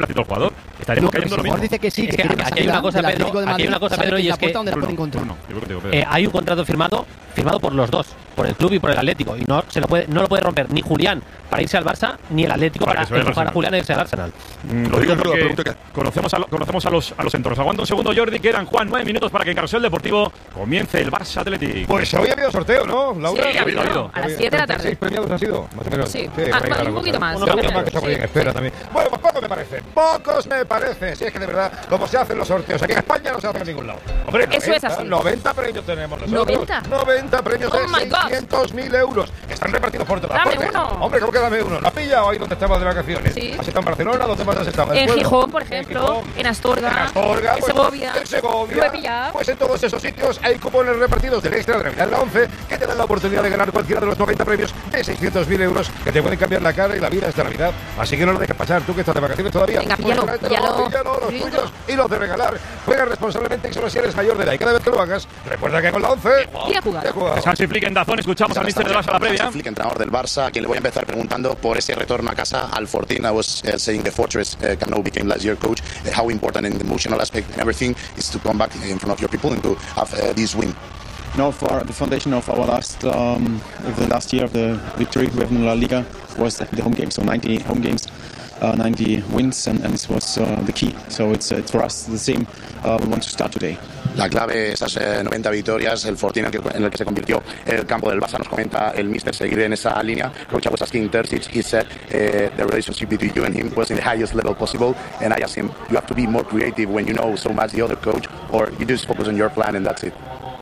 el jugador. Estaremos cayendo lo mismo. Dice que sí, que aquí hay una cosa, Pedro, y es que hay un contrato firmado por los dos, por el club y por el Atlético, y no lo puede romper ni Julián para irse al Barça, ni el Atlético para empujar a Julián a irse al Arsenal. Lo digo porque conocemos a los entornos. Aguanta un segundo, Jordi, quedan, Juan, 9 minutos para que en Carrusel Deportivo comience el Barça Atlético. Pues hoy ha habido sorteo, ¿no, Laura? Sí, ha habido. A las 7 de la tarde. 6 premiados han sido, más o menos. Sí, un poquito más. Uno que está muy bien, espera también. Bueno, pues pocos me parecen. Si es que de verdad, como se hacen los sorteos aquí en España, no se hacen en ningún lado. Hombre, eso es así. 90 premios tenemos nosotros. 90 premios de 600.000 euros. Están repartidos por todas partes. Hombre, ¿cómo que dame uno? ¿Lo has pillado ahí donde estabas de vacaciones? Sí. ¿Has estado en Barcelona? ¿Dónde más has estado? En Gijón, por ejemplo. En Astorga. En Segovia. En Segovia. Lo he pillado. Pues en todos esos sitios hay cupones repartidos del Extra de Navidad en la 11 que te dan la oportunidad de ganar cualquiera de los 90 premios de 600.000 euros que te pueden cambiar la cara y la vida esta Navidad. Así que no lo dejes pasar. Tú que estás de vacaciones todavía. Venga, píllalo. Los tuyos y los de regalar. Juega responsablemente y solo si eres mayor de edad. Y cada vez que lo hagas, recuerda que con la 11 y a jugar. Hansi Flick en Dazón, escuchamos al míster del Barça a la previa. Hansi Flick, entrenador del Barça, a quien le voy a empezar preguntando por ese retorno a casa al Fortín. I was saying the Fortress Camp Nou became last year, coach. How important in the emotional aspect and everything is to come back in front of your people and to have this win. No, for the foundation of our the last year of the victory we have in La Liga was the home games, so 90 home games. 90 wins and this was the key. So it's for us the same. We want to start today. La clave, esas 90 victorias, el Fortín en el que se convirtió el campo del Barça, nos comenta el míster, seguir en esa línea. Coach, I was asking Terzic, he said the relationship between you and him was in the highest level possible, and I asked him, you have to be more creative when you know so much the other coach, or you just focus on your plan and that's it.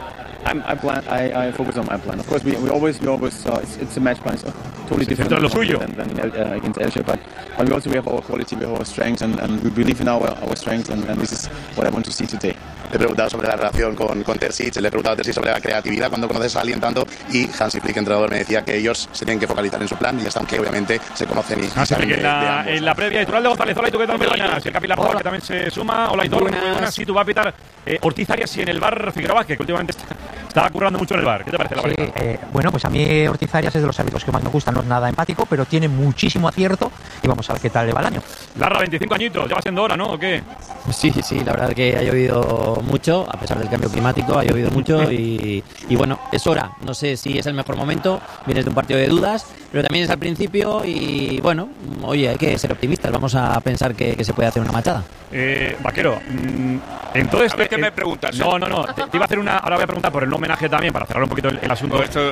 I focus on my plan. Of course, we always it's a match plan, so totally different than against Elche. But we also have our quality, we have our strengths, and we believe in our strengths, and this is what I want to see today. Le he preguntado sobre la relación con Terzic, le he preguntado a Terzic sobre la creatividad cuando conoces a alguien tanto, y Hansi Flick, entrenador, me decía que ellos se tienen que focalizar en su plan y ya están, que obviamente se conocen y saben en la previa, Aitor de González. Hola, ¿y tú qué tal? Mañana, si el Capilar que también se suma. Hola, Aitor, buenas. Sí, tú vas a pitar Ortiz Arias y en el bar Figueroa, que últimamente está currando mucho en el bar. ¿Qué te parece la pareja? Bueno, pues a mí Ortiz Arias es de los árbitros que más me gustan. No es nada empático, pero tiene muchísimo acierto y vamos a ver qué tal le va el año. Larra, 25 añitos, ya va siendo hora, ¿no? ¿O qué? Sí, la verdad que ha llovido mucho, a pesar del cambio climático, ha llovido mucho y bueno, es hora. No sé si es el mejor momento, vienes de un partido de dudas, pero también es al principio y bueno, oye, hay que ser optimistas, vamos a pensar que se puede hacer una machada. Vaquero, entonces... A ver qué me preguntas. No, te iba a hacer ahora voy a preguntar por el homenaje también, para cerrar un poquito el asunto. No, esto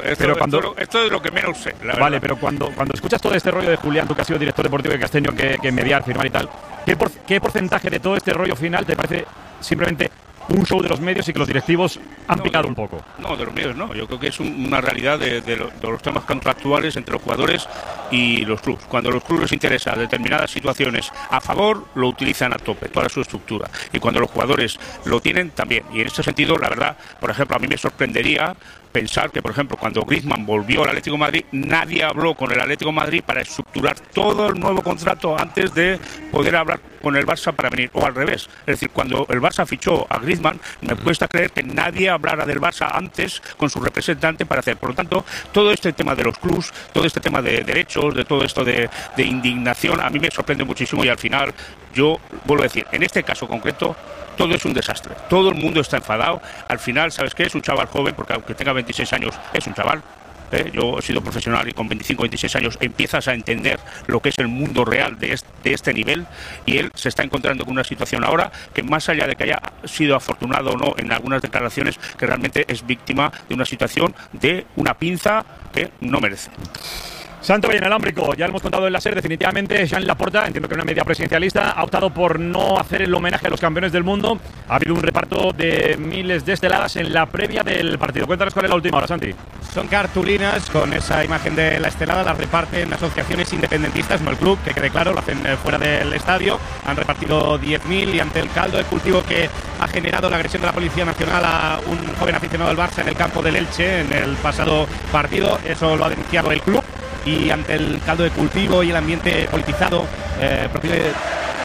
es lo que menos sé, la vale, verdad. pero cuando escuchas todo este rollo de Julián, tú que has sido director deportivo y que has tenido que mediar, firmar y tal, ¿qué porcentaje de todo este rollo final te parece simplemente un show de los medios y que los directivos han picado un poco? No, de los medios no. Yo creo que es una realidad de los temas contractuales entre los jugadores y los clubes. Cuando a los clubes les interesa determinadas situaciones a favor, lo utilizan a tope, toda su estructura. Y cuando los jugadores lo tienen, también. Y en este sentido, la verdad, por ejemplo, a mí me sorprendería pensar que, por ejemplo, cuando Griezmann volvió al Atlético de Madrid, nadie habló con el Atlético de Madrid para estructurar todo el nuevo contrato antes de poder hablar con el Barça para venir, o al revés. Es decir, cuando el Barça fichó a Griezmann, me cuesta creer que nadie hablara del Barça antes con su representante para hacer. Por lo tanto, todo este tema de los clubs, todo este tema de derechos, de todo esto de indignación, a mí me sorprende muchísimo y al final, yo vuelvo a decir, en este caso concreto, todo es un desastre. Todo el mundo está enfadado. Al final, ¿sabes qué? Es un chaval joven, porque aunque tenga 26 años, es un chaval. Yo he sido profesional y con 25 26 años empiezas a entender lo que es el mundo real de este nivel, y él se está encontrando con una situación ahora que, más allá de que haya sido afortunado o no en algunas declaraciones, que realmente es víctima de una situación de una pinza que no merece. Santo Valle inalámbrico, ya lo hemos contado en la SER, definitivamente Jean Laporta, entiendo que una media presidencialista, ha optado por no hacer el homenaje a los campeones del mundo. Ha habido un reparto de miles de esteladas en la previa del partido. Cuéntanos cuál es la última hora, Santi. Son cartulinas con esa imagen de la estelada, las reparten asociaciones independentistas, no el club, que quede claro, lo hacen fuera del estadio. Han repartido 10.000 y ante el caldo de cultivo que ha generado la agresión de la Policía Nacional a un joven aficionado del Barça en el campo del Elche en el pasado partido, eso lo ha denunciado el club. Y ante el caldo de cultivo y el ambiente politizado propio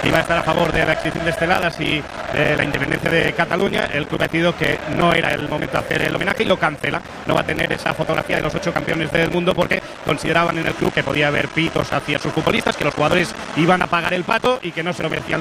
iba a estar a favor de la extinción de esteladas y la independencia de Cataluña, el club ha decidido que no era el momento de hacer el homenaje y lo cancela. No va a tener esa fotografía de los 8 campeones del mundo porque consideraban en el club que podía haber pitos hacia sus futbolistas, que los jugadores iban a pagar el pato y que no se lo merecían